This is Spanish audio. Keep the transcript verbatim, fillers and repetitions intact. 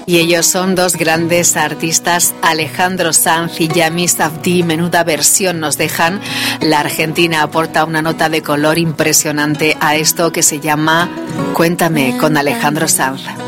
Y ellos son dos grandes artistas, Alejandro Sanz y Yamis Abdi. Menuda versión nos dejan. La Argentina aporta una nota de color impresionante a esto que se llama Cuéntame con Alejandro Sanz.